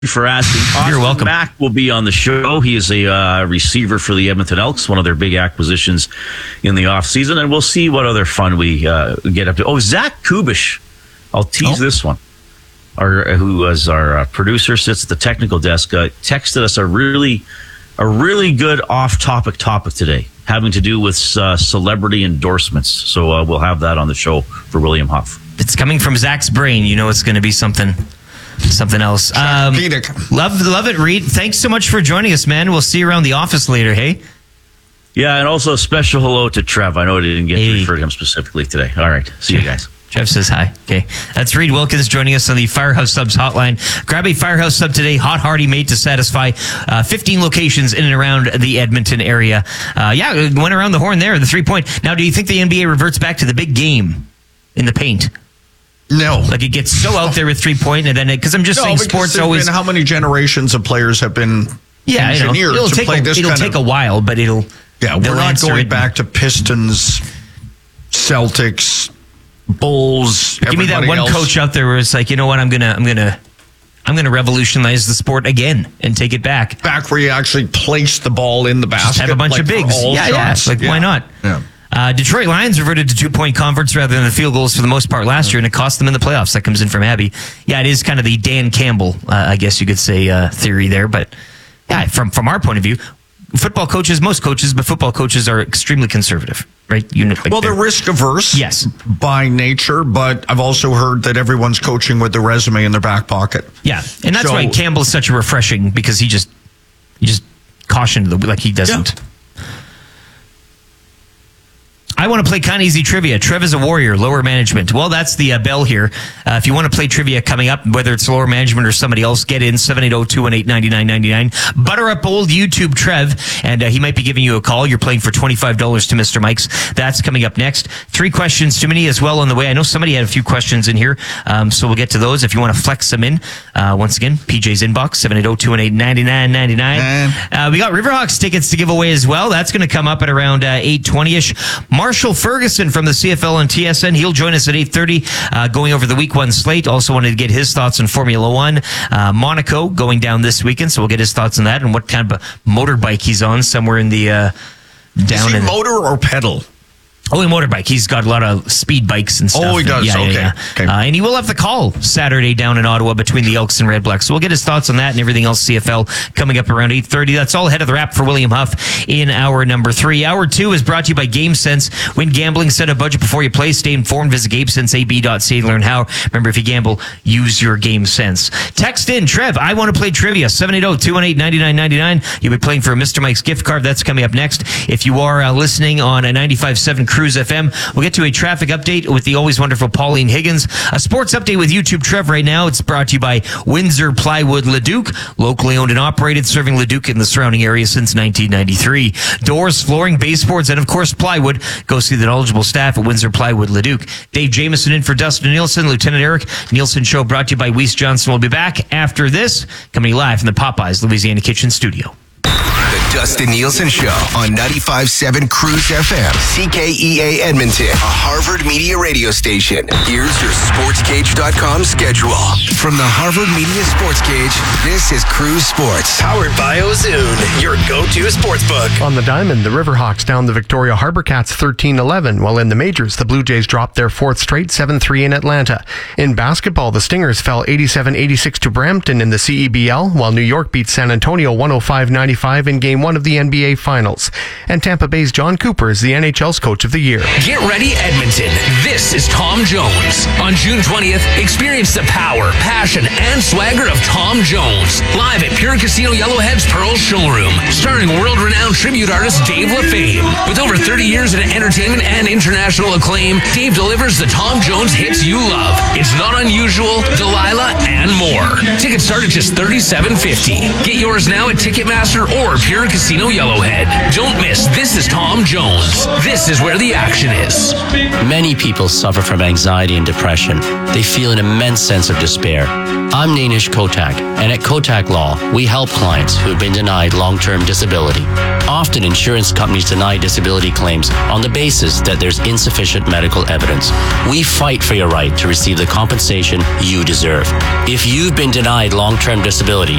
for asking. You're welcome. Mack will be on the show. He is a receiver for the Edmonton Elks, one of their big acquisitions in the offseason, and we'll see what other fun we get up to. Oh, Zach Kubish. I'll tease this one. Who was our producer, sits at the technical desk, texted us a really good off-topic topic today, having to do with celebrity endorsements. So we'll have that on the show for William Huff. It's coming from Zach's brain. You know it's going to be something else. Love it, Reed. Thanks so much for joining us, man. We'll see you around the office later, hey? Yeah, and also a special hello to Trev. I know I didn't get to refer to him specifically today. All right, see you guys. Trev says hi. Okay. That's Reed Wilkins joining us on the Firehouse Subs hotline. Grab a Firehouse Sub today, hot, hearty, made to satisfy. 15 locations in and around the Edmonton area. Went around the horn there, the 3-point. Now, do you think the NBA reverts back to the big game in the paint? No. Like it gets so out there with 3-point, and then because I'm just saying sports always. How many generations of players have been engineered to play this? It'll take a while, but it'll. Yeah, we're not going back to Pistons, Celtics, Bulls. Give me that one coach out there where it's like, you know what, I'm gonna revolutionize the sport again and take it back. Back where you actually place the ball in the basket. Just have a bunch of bigs. Why not? Yeah. Detroit Lions reverted to 2-point converts rather than the field goals for the most part last year, and it cost them in the playoffs. That comes in from Abby. Yeah, it is kind of the Dan Campbell, I guess you could say, theory there. But yeah, from our point of view, most coaches, but football coaches are extremely conservative, right? They're risk averse, yes, by nature. But I've also heard that everyone's coaching with the resume in their back pocket. Yeah, and that's why Campbell is such a refreshing, because he just cautioned he doesn't. Yeah. I want to play kind of easy trivia. Trev is a warrior, lower management. Well, that's the bell here. If you want to play trivia coming up, whether it's lower management or somebody else, get in 780-218-9999. Butter up old YouTube Trev, and he might be giving you a call. You're playing for $25 to Mr. Mike's. That's coming up next. 3 questions too many as well on the way. I know somebody had a few questions in here, so we'll get to those if you want to flex them in. Once again, PJ's inbox, 780-218-9999. We got Riverhawks tickets to give away as well. That's going to come up at around 8:20-ish. Marshall Ferguson from the CFL and TSN. He'll join us at 8:30, going over the week 1 slate. Also wanted to get his thoughts on Formula One. Monaco going down this weekend, so we'll get his thoughts on that and what kind of motorbike he's on somewhere in the down in motor or pedal. Oh, a motorbike. He's got a lot of speed bikes and stuff. Oh, he does. Okay. And he will have the call Saturday down in Ottawa between the Elks and Red Blacks. So we'll get his thoughts on that and everything else CFL coming up around 8:30. That's all ahead of the wrap for William Huff in hour number 3. Hour 2 is brought to you by GameSense. Win gambling, set a budget before you play. Stay informed. Visit GameSenseAB.ca to learn how. Remember, if you gamble, use your GameSense. Text in, Trev, I want to play trivia. 780-218-9999. You'll be playing for a Mr. Mike's gift card. That's coming up next. If you are listening on a 95.7 Cruise FM, we'll get to a traffic update with the always wonderful Pauline Higgins. A sports update with YouTube Trev right now. It's brought to you by Windsor Plywood Leduc, locally owned and operated, serving Leduc and the surrounding area since 1993. Doors, flooring, baseboards, and of course plywood. Go see the knowledgeable staff at Windsor Plywood Leduc. Dave Jameson in for Dustin Nielsen. Lieutenant Eric Nielsen Show brought to you by Weiss Johnson. We'll be back after this, coming live from the Popeyes Louisiana Kitchen Studio. The Dustin Nielsen Show on 95.7 Cruise FM, CKEA Edmonton, a Harvard Media radio station. Here's your SportsCage.com schedule. From the Harvard Media Sports Cage, this is Cruise Sports. Powered by Ozune, your go-to sportsbook. On the diamond, the Riverhawks down the Victoria Harbour Cats 13-11, while in the majors, the Blue Jays dropped their 4th straight 7-3 in Atlanta. In basketball, the Stingers fell 87-86 to Brampton in the CEBL, while New York beat San Antonio 105-95 in Game 1 of the NBA Finals. And Tampa Bay's John Cooper is the NHL's Coach of the Year. Get ready, Edmonton. This is Tom Jones. On June 20th, experience the power, passion, and swagger of Tom Jones. Live at Pure Casino Yellowhead's Pearl Showroom. Starring world-renowned tribute artist Dave LaFame. With over 30 years in entertainment and international acclaim, Dave delivers the Tom Jones hits you love. It's Not Unusual, Delilah, and more. Tickets start at just $37.50. Get yours now at Ticketmaster or Pure Casino Yellowhead. Don't miss This is Tom Jones. This is where the action is. Many people suffer from anxiety and depression. They feel an immense sense of despair. I'm Nainish Kotak, and at Kotak Law, we help clients who have been denied long-term disability. Often, insurance companies deny disability claims on the basis that there's insufficient medical evidence. We fight for your right to receive the compensation you deserve. If you've been denied long-term disability,